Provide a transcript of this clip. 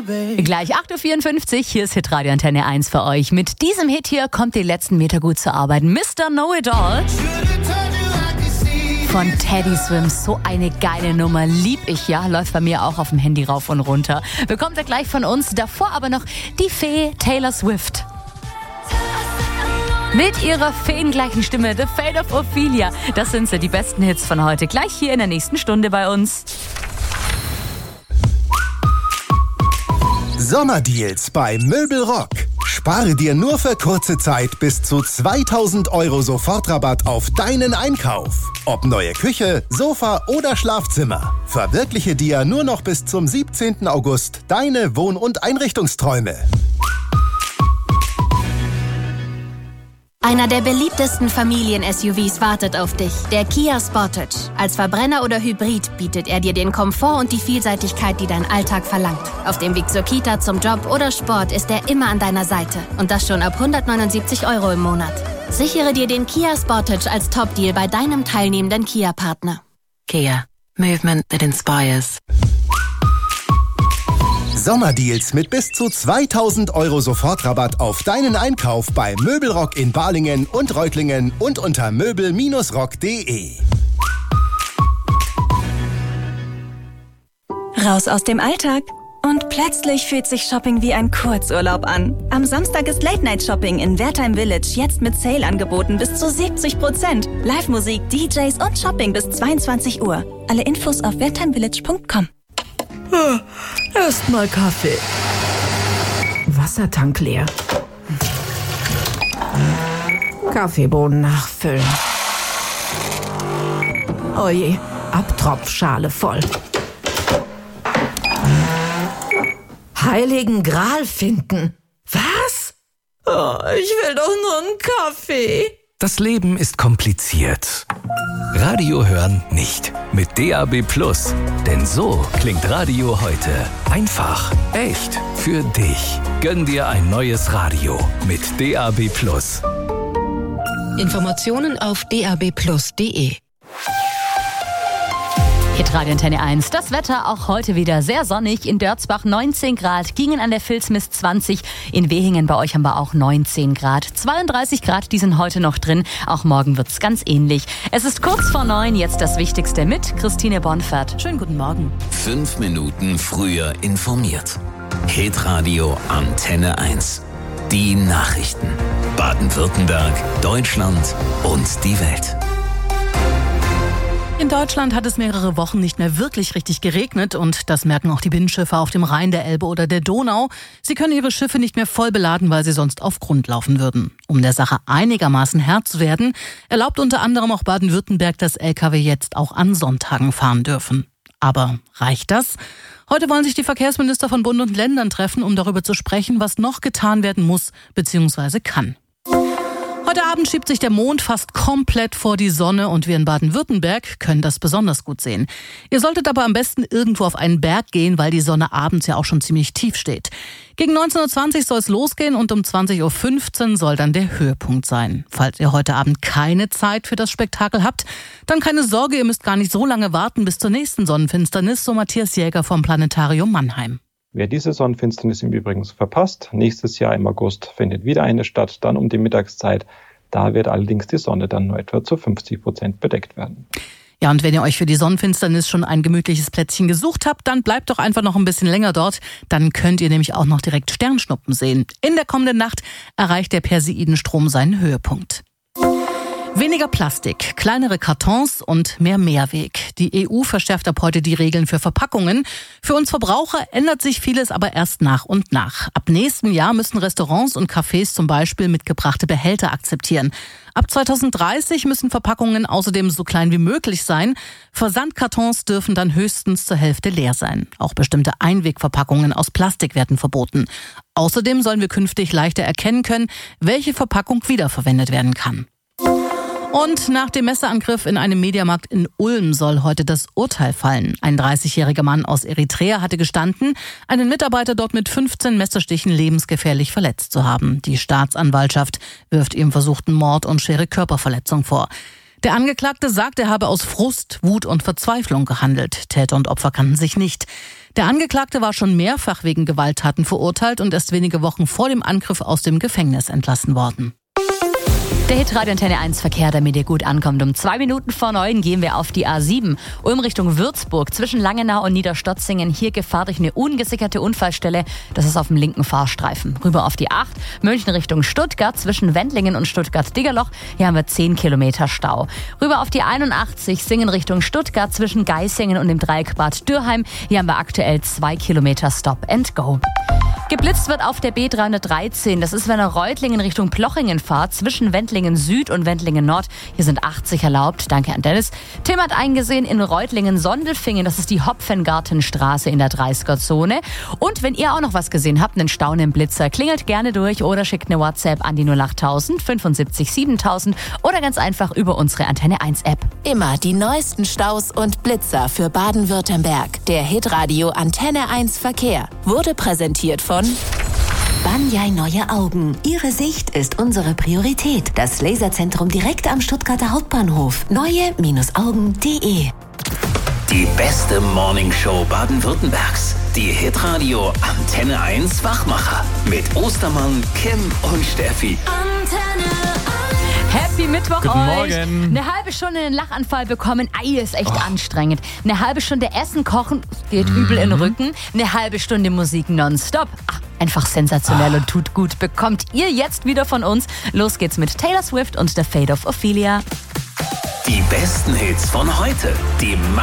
Gleich 8.54 Uhr, hier ist Hitradio Antenne 1 für euch. Mit diesem Hit hier kommt die letzten Meter gut zu arbeiten. Mr. Know-It-All von Teddy Swims. So eine geile Nummer, lieb ich ja. Läuft bei mir auch auf dem Handy rauf und runter. Bekommt ihr gleich von uns. Davor aber noch die Fee Taylor Swift. Mit ihrer feengleichen Stimme, The Fate of Ophelia. Das sind sie, die besten Hits von heute. Gleich hier in der nächsten Stunde bei uns. Sommerdeals bei Möbelrock. Spare dir nur für kurze Zeit bis zu 2.000 € Sofortrabatt auf deinen Einkauf. Ob neue Küche, Sofa oder Schlafzimmer. Verwirkliche dir nur noch bis zum 17. August deine Wohn- und Einrichtungsträume. Einer der beliebtesten Familien-SUVs wartet auf dich, der Kia Sportage. Als Verbrenner oder Hybrid bietet er dir den Komfort und die Vielseitigkeit, die dein Alltag verlangt. Auf dem Weg zur Kita, zum Job oder Sport ist er immer an deiner Seite. Und das schon ab 179 € im Monat. Sichere dir den Kia Sportage als Top-Deal bei deinem teilnehmenden Kia-Partner. Kia. Movement that inspires. Sommerdeals mit bis zu 2.000 € Sofortrabatt auf deinen Einkauf bei Möbelrock in Balingen und Reutlingen und unter möbel-rock.de. Raus aus dem Alltag. Und plötzlich fühlt sich Shopping wie ein Kurzurlaub an. Am Samstag ist Late-Night-Shopping in Wertheim Village jetzt mit Sale-Angeboten bis zu 70%. Live-Musik, DJs und Shopping bis 22 Uhr. Alle Infos auf wertheimvillage.com. Erstmal Kaffee. Wassertank leer. Kaffeebohnen nachfüllen. Oje, Abtropfschale voll. Heiligen Gral finden. Was? Oh, ich will doch nur einen Kaffee. Das Leben ist kompliziert. Radio hören nicht. Mit DAB+. Denn so klingt Radio heute. Einfach, echt, für dich. Gönn dir ein neues Radio mit DAB+. Informationen auf dab+.de. Hitradio Antenne 1. Das Wetter auch heute wieder sehr sonnig. In Dörzbach 19 Grad, Gingen an der Vilsmis 20. In Wehingen bei euch haben wir auch 19 Grad. 32 Grad, die sind heute noch drin. Auch morgen wird's ganz ähnlich. Es ist kurz vor 9, jetzt das Wichtigste mit Christine Bonfert. Schönen guten Morgen. 5 Minuten früher informiert. Hitradio Antenne 1. Die Nachrichten. Baden-Württemberg, Deutschland und die Welt. In Deutschland hat es mehrere Wochen nicht mehr wirklich richtig geregnet und das merken auch die Binnenschiffe auf dem Rhein, der Elbe oder der Donau. Sie können ihre Schiffe nicht mehr voll beladen, weil sie sonst auf Grund laufen würden. Um der Sache einigermaßen Herr zu werden, erlaubt unter anderem auch Baden-Württemberg, dass Lkw jetzt auch an Sonntagen fahren dürfen. Aber reicht das? Heute wollen sich die Verkehrsminister von Bund und Ländern treffen, um darüber zu sprechen, was noch getan werden muss bzw. kann. Heute Abend schiebt sich der Mond fast komplett vor die Sonne und wir in Baden-Württemberg können das besonders gut sehen. Ihr solltet aber am besten irgendwo auf einen Berg gehen, weil die Sonne abends ja auch schon ziemlich tief steht. Gegen 19.20 Uhr soll es losgehen und um 20.15 Uhr soll dann der Höhepunkt sein. Falls ihr heute Abend keine Zeit für das Spektakel habt, dann keine Sorge, ihr müsst gar nicht so lange warten bis zur nächsten Sonnenfinsternis, so Matthias Jäger vom Planetarium Mannheim. Wer diese Sonnenfinsternis im Übrigen verpasst, nächstes Jahr im August findet wieder eine statt, dann um die Mittagszeit. Da wird allerdings die Sonne dann nur etwa zu 50% bedeckt werden. Ja, und wenn ihr euch für die Sonnenfinsternis schon ein gemütliches Plätzchen gesucht habt, dann bleibt doch einfach noch ein bisschen länger dort. Dann könnt ihr nämlich auch noch direkt Sternschnuppen sehen. In der kommenden Nacht erreicht der Perseidenstrom seinen Höhepunkt. Weniger Plastik, kleinere Kartons und mehr Mehrweg. Die EU verschärft ab heute die Regeln für Verpackungen. Für uns Verbraucher ändert sich vieles aber erst nach und nach. Ab nächstem Jahr müssen Restaurants und Cafés zum Beispiel mitgebrachte Behälter akzeptieren. Ab 2030 müssen Verpackungen außerdem so klein wie möglich sein. Versandkartons dürfen dann höchstens zur Hälfte leer sein. Auch bestimmte Einwegverpackungen aus Plastik werden verboten. Außerdem sollen wir künftig leichter erkennen können, welche Verpackung wiederverwendet werden kann. Und nach dem Messerangriff in einem Mediamarkt in Ulm soll heute das Urteil fallen. Ein 30-jähriger Mann aus Eritrea hatte gestanden, einen Mitarbeiter dort mit 15 Messerstichen lebensgefährlich verletzt zu haben. Die Staatsanwaltschaft wirft ihm versuchten Mord und schwere Körperverletzung vor. Der Angeklagte sagt, er habe aus Frust, Wut und Verzweiflung gehandelt. Täter und Opfer kannten sich nicht. Der Angeklagte war schon mehrfach wegen Gewalttaten verurteilt und erst wenige Wochen vor dem Angriff aus dem Gefängnis entlassen worden. Der Hitradio Antenne 1 Verkehr, damit ihr gut ankommt. Um 2 Minuten vor 9 gehen wir auf die A7. Ulm Richtung Würzburg zwischen Langenau und Niederstotzingen. Hier Gefahr durch eine ungesicherte Unfallstelle. Das ist auf dem linken Fahrstreifen. Rüber auf die 8. München Richtung Stuttgart zwischen Wendlingen und Stuttgart-Diggerloch. Hier haben wir 10 Kilometer Stau. Rüber auf die 81 Singen Richtung Stuttgart zwischen Geisingen und dem Dreieck Bad Dürheim. Hier haben wir aktuell 2 Kilometer Stop and Go. Geblitzt wird auf der B313. Das ist, wenn ihr Reutlingen Richtung Plochingen fahrt, zwischen Wendlingen Süd und Wendlingen Nord. Hier sind 80 erlaubt. Danke an Dennis. Tim hat eingesehen in Reutlingen-Sondelfingen. Das ist die Hopfengartenstraße in der 30er-Zone. Und wenn ihr auch noch was gesehen habt, einen staunenden Blitzer, klingelt gerne durch oder schickt eine WhatsApp an die 08000 75 7000 oder ganz einfach über unsere Antenne 1 App. Immer die neuesten Staus und Blitzer für Baden-Württemberg. Der Hitradio Antenne 1 Verkehr wurde präsentiert von Banyai Neue Augen. Ihre Sicht ist unsere Priorität. Das Laserzentrum direkt am Stuttgarter Hauptbahnhof. Neue-Augen.de. Die beste Morningshow Baden-Württembergs. Die Hitradio Antenne 1 Wachmacher. Mit Ostermann, Kim und Steffi. Antenne 1. Happy Mittwoch Guten euch. Morgen. Eine halbe Stunde einen Lachanfall bekommen, ist echt anstrengend. Eine halbe Stunde Essen kochen, geht übel in den Rücken. Eine halbe Stunde Musik nonstop. Einfach sensationell und tut gut. Bekommt ihr jetzt wieder von uns. Los geht's mit Taylor Swift und The Fate of Ophelia. Die besten Hits von heute. Die